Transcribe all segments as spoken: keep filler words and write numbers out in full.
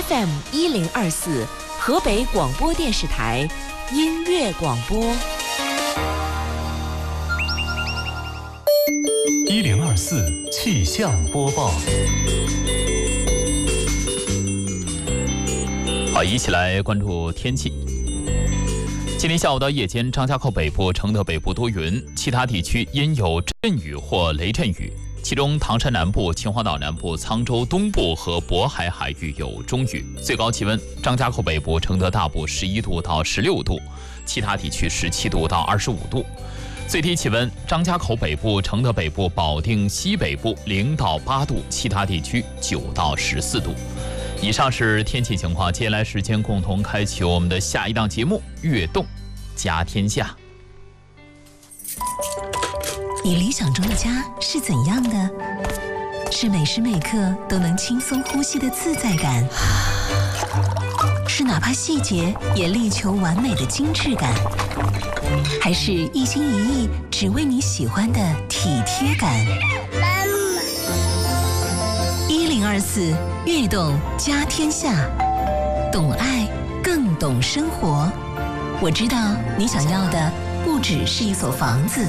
F M 一零二四，河北广播电视台音乐广播。 一零二四气象播报。 好，一起来关注天气。今天下午到夜间，张家口北部、承德北部多云，其他地区阴有阵雨或雷阵雨。其中唐山南部、秦皇岛南部、沧州东部和渤海海域有中雨。最高气温：张家口北部、承德大部十一度到十六度，其他地区十七度到二十五度。最低气温：张家口北部、承德北部、保定西北部零到八度，其他地区九到十四度。以上是天气情况，接下来时间共同开启我们的下一档节目《悦动家天下》。 你理想中的家是怎样的？是每时每刻都能轻松呼吸的自在感，是哪怕细节也力求完美的精致感，还是一心一意只为你喜欢的体贴感？一零二四悦动家天下，懂爱更懂生活。我知道你想要的不只是一所房子。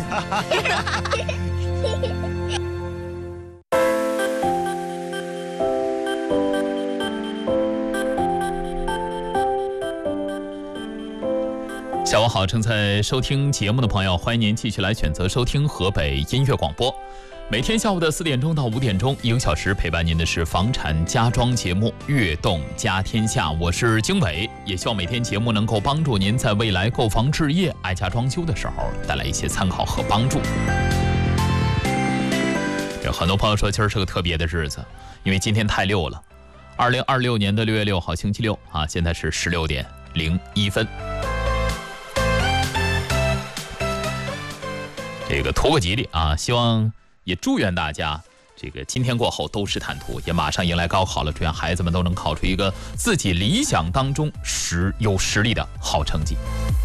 下午好，正在收听节目的朋友，欢迎您继续来选择收听河北音乐广播。每天下午的四点钟到五点钟，一个小时陪伴您的是房产家装节目《悦动家天下》，我是经纬，也希望每天节目能够帮助您在未来购房置业、爱家装修的时候带来一些参考和帮助。有很多朋友说今儿是个特别的日子，因为今天太六了，二零二六年的六月六号星期六啊，现在是十六点零一分。这个图个吉利啊，希望也祝愿大家这个今天过后都是坦途，也马上迎来高考了，祝愿孩子们都能考出一个自己理想当中实有实力的好成绩。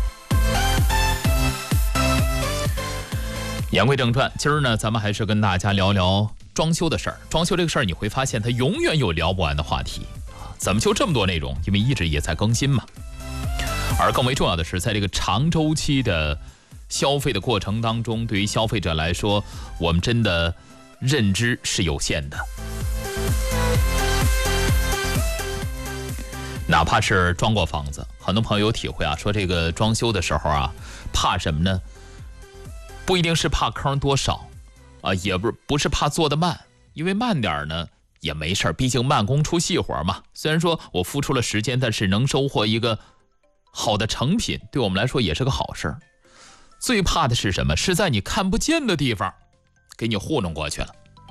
言归正传，今儿呢咱们还是跟大家聊聊装修的事儿。装修这个事儿你会发现它永远有聊不完的话题啊，怎么就这么多内容？因为一直也在更新嘛。而更为重要的是，在这个长周期的消费的过程当中，对于消费者来说，我们真的认知是有限的。哪怕是装过房子，很多朋友有体会啊，说这个装修的时候啊，怕什么呢？不一定是怕坑多少啊，也不不是怕做得慢，因为慢点呢也没事，毕竟慢工出细活嘛。虽然说我付出了时间，但是能收获一个好的成品，对我们来说也是个好事。最怕的是什么？是在你看不见的地方给你糊弄过去了。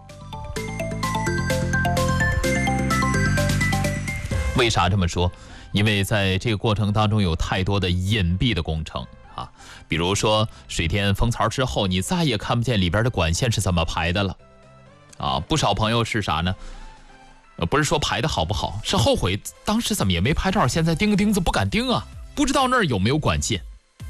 为啥这么说？因为在这个过程当中有太多的隐蔽的工程啊，比如说水电封槽之后，你再也看不见里边的管线是怎么排的了啊。不少朋友是啥呢？不是说排的好不好，是后悔当时怎么也没拍照，现在钉个钉子不敢钉啊，不知道那儿有没有管线。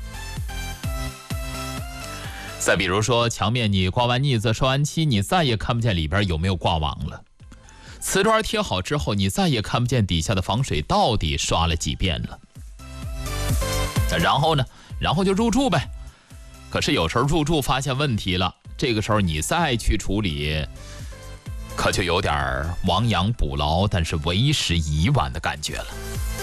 再比如说墙面你挂完腻子刷完漆，你再也看不见里边有没有挂网了。瓷砖贴好之后，你再也看不见底下的防水到底刷了几遍了。然后呢，然后就入住呗。可是有时候入住发现问题了，这个时候你再去处理，可就有点亡羊补牢，但是为时已晚的感觉了。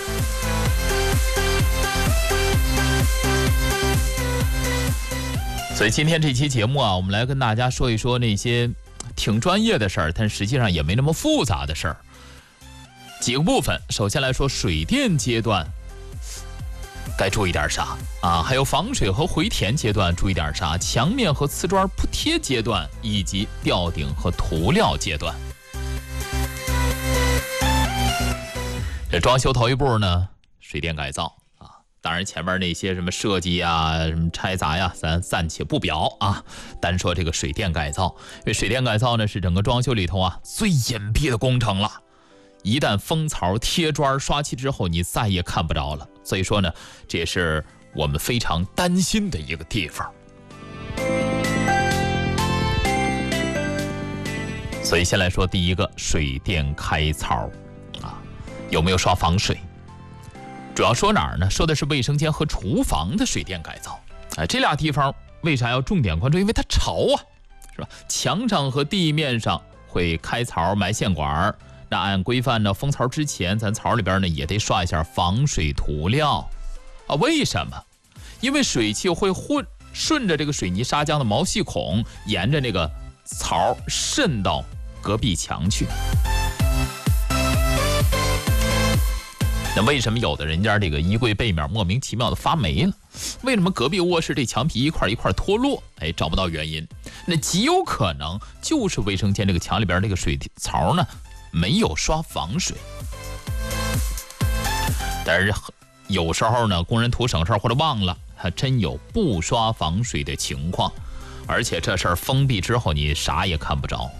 所以今天这期节目啊，我们来跟大家说一说那些挺专业的事儿，但实际上也没那么复杂的事儿。几个部分，首先来说水电阶段该注意点啥啊？还有防水和回填阶段注意点啥？墙面和瓷砖铺贴阶段，以及吊顶和涂料阶段。这装修头一步呢，水电改造。当然前面那些什么设计啊什么拆砸呀咱暂且不表啊，单说这个水电改造。因为水电改造呢是整个装修里头啊最隐蔽的工程了，一旦封槽贴砖刷漆之后你再也看不着了，所以说呢这也是我们非常担心的一个地方。所以先来说第一个，水电开槽啊。 有没有刷防水？主要说哪儿呢？说的是卫生间和厨房的水电改造。哎，这俩地方为啥要重点关注？因为它潮啊，是吧？墙上和地面上会开槽埋线管，那按规范呢，封槽之前，咱槽里边呢也得刷一下防水涂料啊。为什么？因为水汽会混顺着这个水泥砂浆的毛细孔，沿着那个槽渗到隔壁墙去。那为什么有的人家这个衣柜背面莫名其妙的发霉了？为什么隔壁卧室这墙皮一块一块脱落？哎，找不到原因。那极有可能就是卫生间这个墙里边这个水槽呢没有刷防水。但是有时候呢，工人图省事或者忘了，还真有不刷防水的情况，而且这事儿封闭之后你啥也看不着。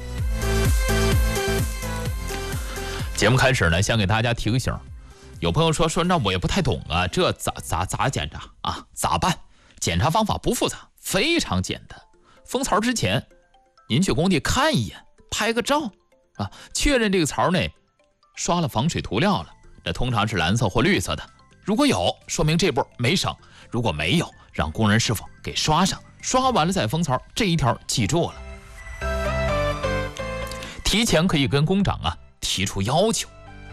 节目开始呢，先给大家提个醒。有朋友说说那我也不太懂啊，这咋咋咋检查啊？咋办？检查方法不复杂，非常简单。封槽之前，您去工地看一眼，拍个照啊，确认这个槽内刷了防水涂料了，那通常是蓝色或绿色的。如果有，说明这步没省；如果没有，让工人师傅给刷上，刷完了再封槽，这一条记住了。提前可以跟工长啊提出要求。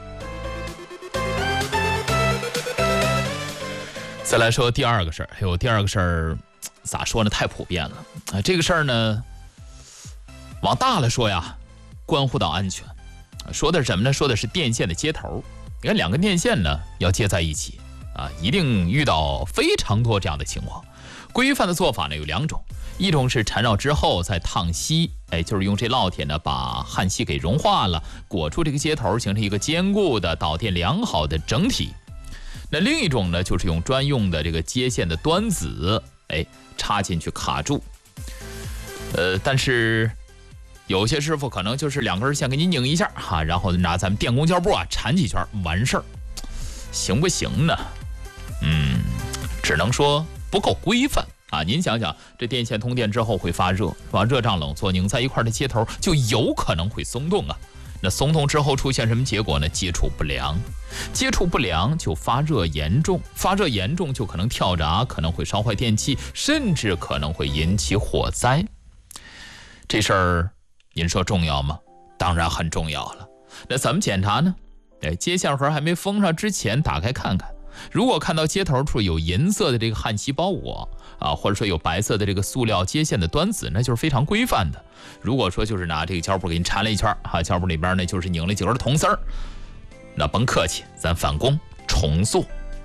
再来说第二个事儿，有第二个事儿，咋说呢？太普遍了啊！这个事儿呢，往大了说呀，关乎到安全。说的是什么呢？说的是电线的接头。你看两根电线呢要接在一起啊，一定遇到非常多这样的情况。规范的做法呢有两种，一种是缠绕之后再烫锡，哎，就是用这烙铁呢把焊锡给融化了，裹住这个接头，形成一个坚固的导电良好的整体。那另一种呢，就是用专用的这个接线的端子，哎，插进去卡住。呃，但是有些师傅可能就是两根线给你拧一下哈，然后拿咱们电工胶布啊缠几圈完事儿，行不行呢？嗯，只能说不够规范啊。您想想，这电线通电之后会发热，是吧？热胀冷缩拧在一块的接头就有可能会松动啊。那松动之后出现什么结果呢？接触不良，接触不良就发热严重，发热严重就可能跳闸，可能会烧坏电器，甚至可能会引起火灾。这事儿您说重要吗？当然很重要了。那怎么检查呢？哎，接线盒还没封上之前打开看看，如果看到接头处有银色的这个焊锡包裹啊，或者说有白色的这个塑料接线的端子，那就是非常规范的。如果说就是拿这个胶布给你缠了一圈啊，胶布里边呢就是拧了几根铜丝儿，那甭客气，咱返工重塑。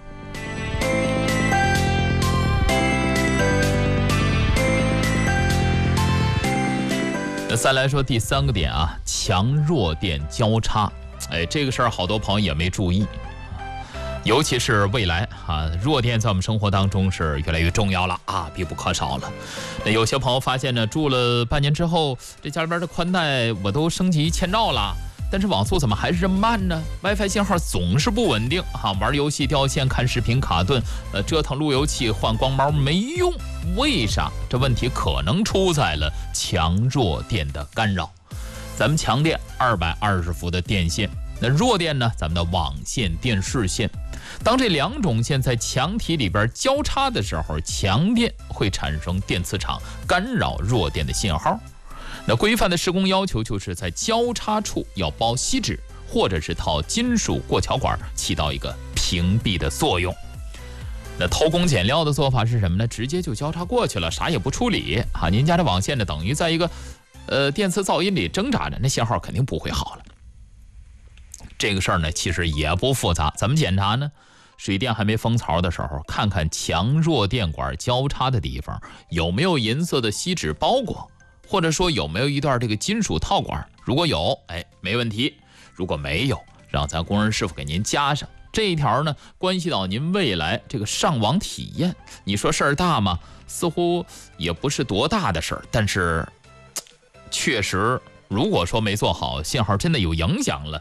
那再来说第三个点啊，强弱电交叉，哎，这个事儿好多朋友也没注意。尤其是未来啊，弱电在我们生活当中是越来越重要了啊，必不可少了。那有些朋友发现呢，住了半年之后，这家里边的宽带我都升级千兆了，但是网速怎么还是这么慢呢 ？WiFi 信号总是不稳定啊，玩游戏掉线，看视频卡顿，呃，折腾路由器换光毛没用，为啥？这问题可能出在了强弱电的干扰。咱们强电二百二十伏的电线，那弱电呢？咱们的网线、电视线。当这两种线在墙体里边交叉的时候，强电会产生电磁场，干扰弱电的信号。那规范的施工要求就是在交叉处要包锡纸，或者是套金属过桥管，起到一个屏蔽的作用。那偷工减料的做法是什么呢？直接就交叉过去了，啥也不处理啊！您家的网线呢，等于在一个呃电磁噪音里挣扎着，那信号肯定不会好了。这个事儿呢，其实也不复杂，怎么检查呢？水电还没封槽的时候，看看强弱电管交叉的地方有没有银色的锡纸包裹，或者说有没有一段这个金属套管。如果有，哎，没问题；如果没有，让咱工人师傅给您加上。这一条呢，关系到您未来这个上网体验。你说事儿大吗？似乎也不是多大的事儿，但是确实，如果说没做好，信号真的有影响了，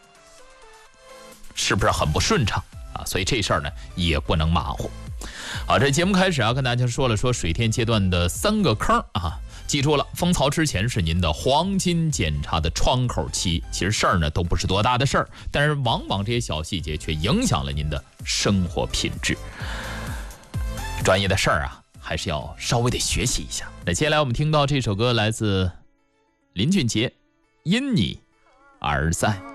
是不是很不顺畅啊？所以这事儿呢也不能马虎。好，这节目开始啊，跟大家说了说水电阶段的三个坑啊。 记住了，风槽之前是您的黄金检查的窗口期。其实事儿呢都不是多大的事儿，但是往往这些小细节却影响了您的生活品质。专业的事儿啊，还是要稍微的学习一下。那接下来我们听到这首歌来自林俊杰，《因你而在》。